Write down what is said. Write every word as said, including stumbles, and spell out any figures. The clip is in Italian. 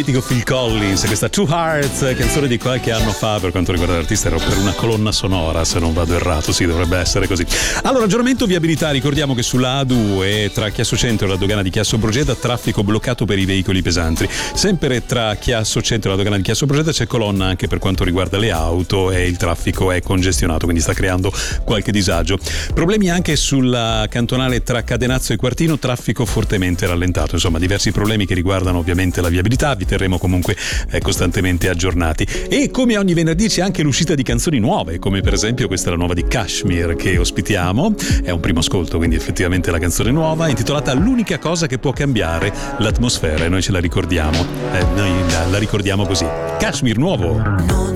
mitico Phil Collins, questa Two Hearts, canzone di qualche anno fa. Per quanto riguarda l'artista ero per una colonna sonora, se non vado errato, sì, dovrebbe essere così. Allora, aggiornamento viabilità, ricordiamo che sulla A due tra Chiasso Centro e la dogana di Chiasso Brogeda traffico bloccato per i veicoli pesanti. Sempre tra Chiasso Centro e la dogana di Chiasso Brogeda c'è colonna anche per quanto riguarda le auto e il traffico è congestionato, quindi sta creando qualche disagio. Problemi anche sulla cantonale tra Cadenazzo e Quartino, traffico fortemente rallentato, insomma diversi problemi che riguardano ovviamente la viabilità, vi terremo comunque eh, costantemente aggiornati. E come ogni venerdì c'è anche l'uscita di canzoni nuove, come per esempio questa è la nuova di Kashmir che ospitiamo, è un primo ascolto, quindi effettivamente la canzone nuova intitolata L'unica cosa che può cambiare l'atmosfera, e noi ce la ricordiamo, eh, noi la, la ricordiamo così. Kashmir nuovo.